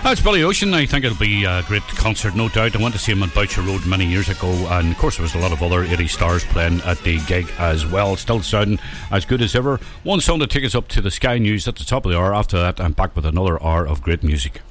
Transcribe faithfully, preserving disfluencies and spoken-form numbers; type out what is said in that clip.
That's Billy Ocean. I think it'll be a great concert, no doubt. I went to see him on Boucher Road many years ago, and of course there was a lot of other eighties stars playing at the gig as well. Still sounding as good as ever. One song to take us up to the Sky News at the top of the hour. After that, I'm back with another hour of great music.